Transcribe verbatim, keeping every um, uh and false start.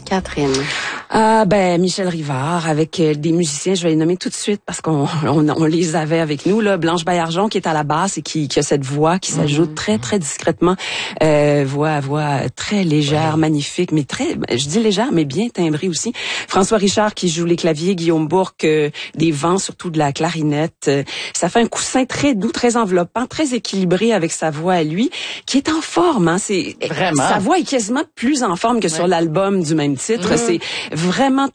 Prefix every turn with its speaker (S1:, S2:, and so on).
S1: Catherine.
S2: Ah ben Michel Rivard avec euh, des musiciens, je vais les nommer tout de suite parce qu'on on, on les avait avec nous là. Blanche Baillargeon qui est à la basse et qui, qui a cette voix qui s'ajoute mm-hmm. très très discrètement, euh, voix voix très légère, ouais. magnifique, mais très, je dis légère mais bien timbrée aussi. François Richard qui joue les claviers, Guillaume Bourque euh, des vents, surtout de la clarinette. Euh, ça fait un coussin très doux, très enveloppant, très équilibré avec sa voix à lui, qui est en forme. Hein, c'est
S3: vraiment.
S2: Sa voix est quasiment plus en forme que ouais. sur l'album du même titre. Mm. C'est vraiment